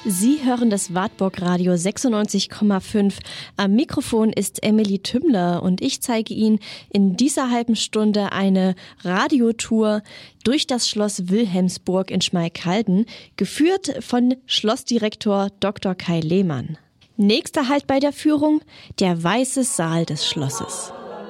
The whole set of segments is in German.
Sie hören das Wartburg Radio 96,5. Am Mikrofon ist Emily Tümmler und ich zeige Ihnen in dieser halben Stunde eine Radiotour durch das Schloss Wilhelmsburg in Schmalkalden, geführt von Schlossdirektor Dr. Kai Lehmann. Nächster Halt bei der Führung, der Weiße Saal des Schlosses.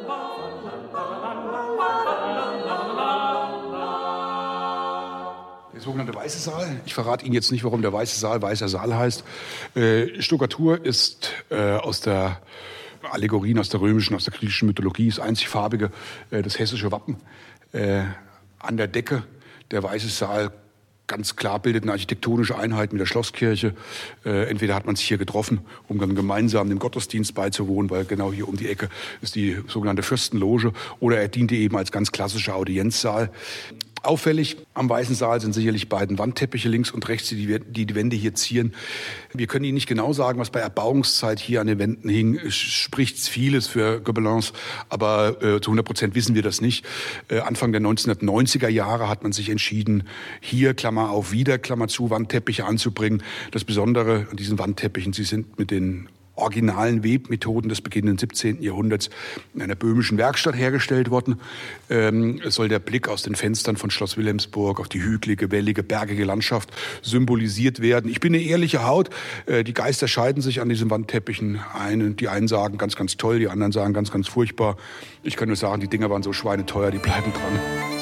Der sogenannte Weiße Saal. Ich verrate Ihnen jetzt nicht, warum der Weiße Saal Weißer Saal heißt. Stuckatur ist aus der Allegorien, aus der römischen, aus der griechischen Mythologie, das einzigfarbige, das hessische Wappen. An der Decke der Weiße Saal ganz klar bildet eine architektonische Einheit mit der Schlosskirche. Entweder hat man sich hier getroffen, um dann gemeinsam dem Gottesdienst beizuwohnen, weil genau hier um die Ecke ist die sogenannte Fürstenloge, oder er diente eben als ganz klassischer Audienzsaal. Auffällig am Weißen Saal sind sicherlich beiden Wandteppiche links und rechts, die die Wände hier zieren. Wir können Ihnen nicht genau sagen, was bei Erbauungszeit hier an den Wänden hing. Es spricht vieles für Gobelins, aber zu 100% wissen wir das nicht. Anfang der 1990er Jahre hat man sich entschieden, hier, Klammer auf, wieder, Klammer zu, Wandteppiche anzubringen. Das Besondere an diesen Wandteppichen, sie sind mit den originalen Webmethoden des beginnenden 17. Jahrhunderts in einer böhmischen Werkstatt hergestellt worden. Es soll der Blick aus den Fenstern von Schloss Wilhelmsburg auf die hügelige, wellige, bergige Landschaft symbolisiert werden. Ich bin eine ehrliche Haut. Die Geister scheiden sich an diesen Wandteppichen ein. Die einen sagen ganz, ganz toll, die anderen sagen ganz, ganz furchtbar. Ich kann nur sagen, die Dinger waren so schweineteuer, die bleiben dran.